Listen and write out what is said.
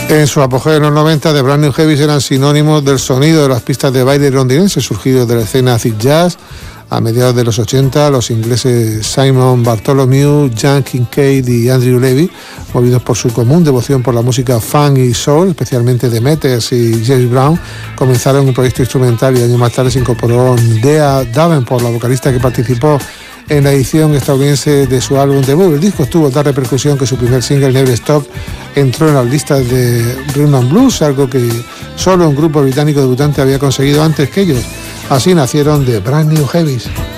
En su apogeo en los 90, The Brand New Heavies eran sinónimos del sonido de las pistas de baile londinenses surgidos de la escena acid jazz. A mediados de los 80, los ingleses Simon Bartholomew, Jan Kincaid y Andrew Levy, movidos por su común devoción por la música funk y soul, especialmente The Meters y James Brown, comenzaron un proyecto instrumental y años más tarde se incorporó Dea Davenport, la vocalista que participó en la edición estadounidense de su álbum debut. El disco tuvo tal repercusión que su primer single, Never Stop, entró en las listas de Rhythm and Blues, algo que solo un grupo británico debutante había conseguido antes que ellos. Así nacieron The Brand New Heavies.